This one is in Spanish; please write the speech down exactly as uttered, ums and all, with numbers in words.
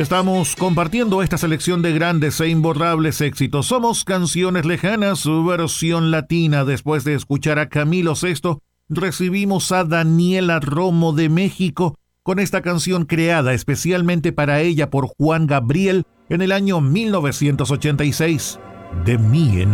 Estamos compartiendo esta selección de grandes e imborrables éxitos. Somos Canciones Lejanas, su versión latina. Después de escuchar a Camilo Sesto, recibimos a Daniela Romo de México con esta canción creada especialmente para ella por Juan Gabriel en el año mil novecientos ochenta y seis, De mí en